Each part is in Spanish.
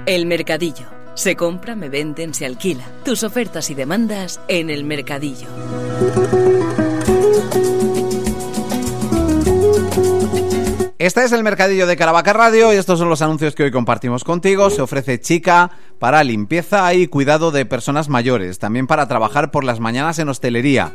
El Mercadillo. Se compra, me venden, se alquila. Tus ofertas y demandas en El Mercadillo. Este es El Mercadillo de Caravaca Radio y estos son los anuncios que hoy compartimos contigo. Se ofrece chica para limpieza y cuidado de personas mayores, también para trabajar por las mañanas en hostelería.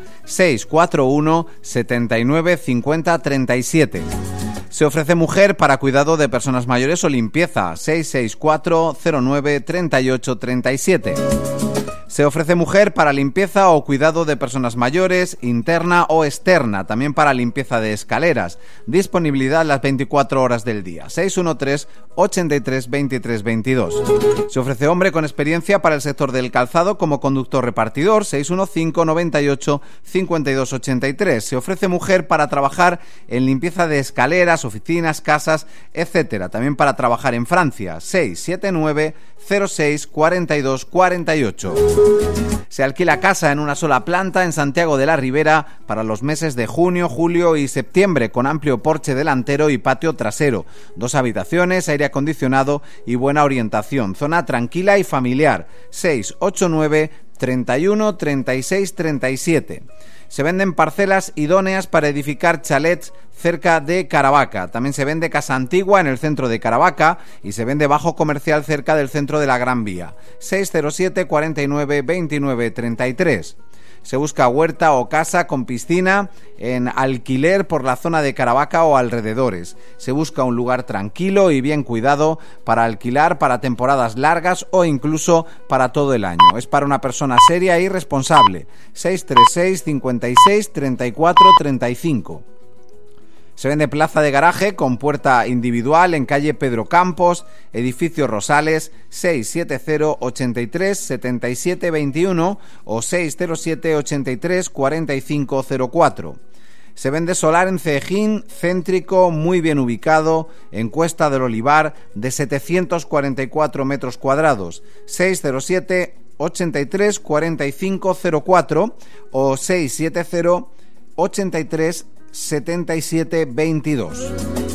641 79 50 37. Se ofrece mujer para cuidado de personas mayores o limpieza. 664 09 38 37. Se ofrece mujer para limpieza o cuidado de personas mayores, interna o externa, también para limpieza de escaleras. Disponibilidad las 24 horas del día. 613 83 23 22. Se ofrece hombre con experiencia para el sector del calzado como conductor repartidor. 615 98 52 83. Se ofrece mujer para trabajar en limpieza de escaleras, oficinas, casas, etcétera, también para trabajar en Francia. 679 06 42 48. Se alquila casa en una sola planta en Santiago de la Ribera para los meses de junio, julio y septiembre, con amplio porche delantero y patio trasero, 2 habitaciones, aire acondicionado y buena orientación, zona tranquila y familiar. 689 31 36 37. Se venden parcelas idóneas para edificar chalets cerca de Caravaca. También se vende casa antigua en el centro de Caravaca y se vende bajo comercial cerca del centro de la Gran Vía. 607 49 29 33. Se busca huerta o casa con piscina en alquiler por la zona de Caravaca o alrededores. Se busca un lugar tranquilo y bien cuidado para alquilar para temporadas largas o incluso para todo el año. Es para una persona seria y responsable. 636 56 34 35. Se vende plaza de garaje con puerta individual en calle Pedro Campos, edificio Rosales, 670 83 77 21 o 607 83 45 04. Se vende solar en Cejín, céntrico, muy bien ubicado, en Cuesta del Olivar, de 744 metros cuadrados, 607 83 45 04 o 670 83 77 22.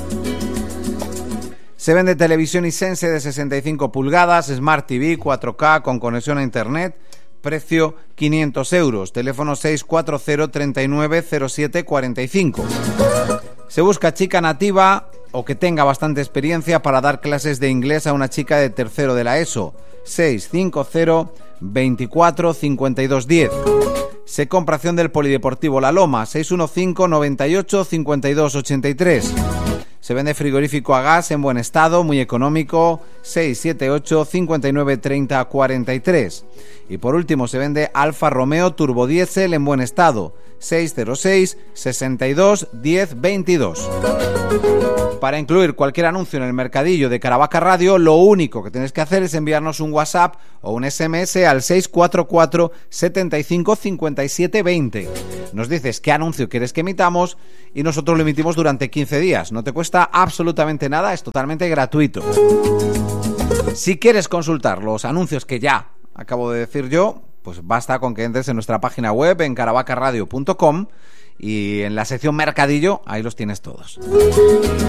Se vende televisión Hisense de 65 pulgadas, Smart TV 4K con conexión a internet, precio 500 euros, teléfono 640 39 07 45. Se busca chica nativa o que tenga bastante experiencia para dar clases de inglés a una chica de tercero de la ESO, 650 24 52 10. Se compra acción del Polideportivo La Loma, 615 98 52 83. Se vende frigorífico a gas en buen estado, muy económico, 678 59 30 43. Y por último se vende Alfa Romeo Turbo Diesel en buen estado, 606 62 10 22. Para incluir cualquier anuncio en el Mercadillo de Caravaca Radio, lo único que tienes que hacer es enviarnos un WhatsApp o un SMS al 644 75 57 20. Nos dices qué anuncio quieres que emitamos y nosotros lo emitimos durante 15 días. No te cuesta absolutamente nada, es totalmente gratuito. Si quieres consultar los anuncios que ya acabo de decir yo, pues basta con que entres en nuestra página web en caravacaradio.com y en la sección Mercadillo, ahí los tienes todos.